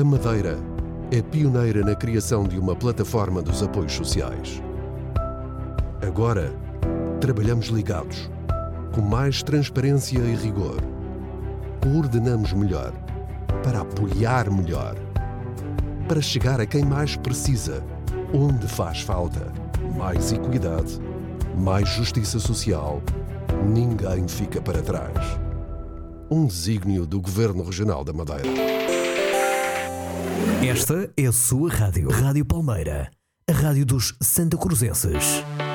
Madeira é pioneira na criação de uma plataforma dos apoios sociais. Agora, trabalhamos ligados, com mais transparência e rigor. Coordenamos melhor, para apoiar melhor, para chegar a quem mais precisa, onde faz falta. Mais equidade, mais justiça social, ninguém fica para trás. Um desígnio do Governo Regional da Madeira. Esta é a sua rádio, Rádio Palmeira, a rádio dos Santacruzenses.